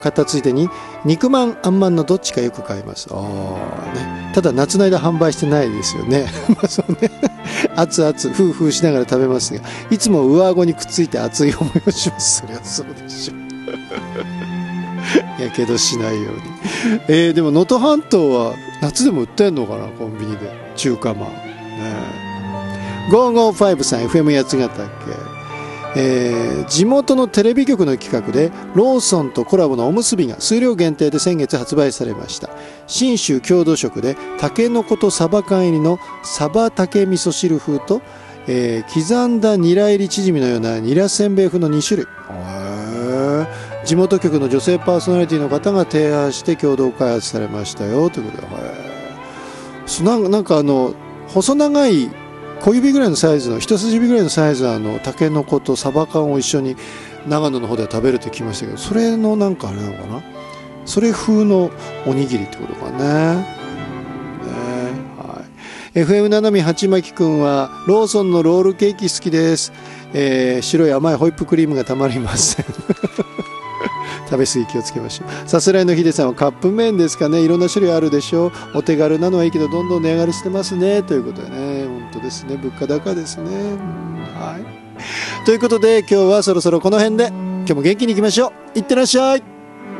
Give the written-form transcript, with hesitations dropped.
方ついでに肉まんあんまんのどっちかよく買います。ね、ただ夏の間販売してないですよね。まあそうね、熱々フーフーしながら食べますが、いつも上顎にくっついて熱い思いをします。そりゃそうでしょ。やけどしないように。でも能登半島は夏でも売ってんのかな、コンビニで中華まん、555さん FM 八ヶ岳、地元のテレビ局の企画でローソンとコラボのおむすびが数量限定で先月発売されました。信州郷土食でたけのことサバ缶入りのサバたけ味噌汁風と、刻んだニラ入りチヂミのようなニラせんべい風の2種類。地元局の女性パーソナリティの方が提案して共同開発されましたよということで、なんか細長い小指ぐらいのサイズの一筋指ぐらいのサイズのタケノコとサバ缶を一緒に長野の方では食べるって聞きましたけど、それのなんかあれなのかな、それ風のおにぎりってことかね。FM ななみはちまきくんはローソンのロールケーキ好きです。白い甘いホイップクリームがたまりません。食べ過ぎ気をつけましょう。さすらいのヒデさんはカップ麺ですかね。いろんな種類あるでしょう。お手軽なのはいいけどどんどん値上がりしてますねということでね、本当ですね、物価高ですね。はい、ということで今日はそろそろこの辺で、今日も元気にいきましょう。いってらっしゃい。